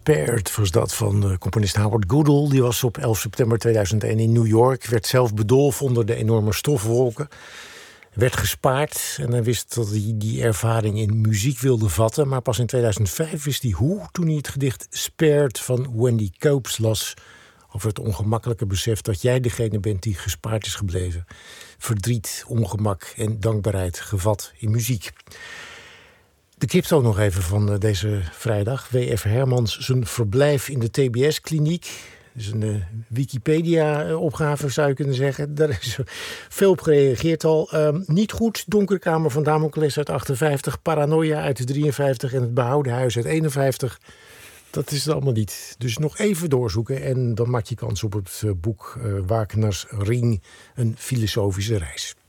Spared was dat van de componist Howard Goodall. Die was op 11 september 2001 in New York. Werd zelf bedolven onder de enorme stofwolken. Werd gespaard en hij wist dat hij die ervaring in muziek wilde vatten. Maar pas in 2005 wist hij hoe, toen hij het gedicht Spared van Wendy Copes las. Over het ongemakkelijke besef dat jij degene bent die gespaard is gebleven. Verdriet, ongemak en dankbaarheid gevat in muziek. De crypto nog even van deze vrijdag. W.F. Hermans zijn verblijf in de TBS-kliniek. Dat is een Wikipedia-opgave, zou je kunnen zeggen. Daar is veel op gereageerd al. Niet goed, Donkere Kamer van Damocles uit 58. Paranoia uit 53 en het Behouden Huis uit 51. Dat is het allemaal niet. Dus nog even doorzoeken en dan maak je kans op het boek Wagners Ring, een filosofische reis.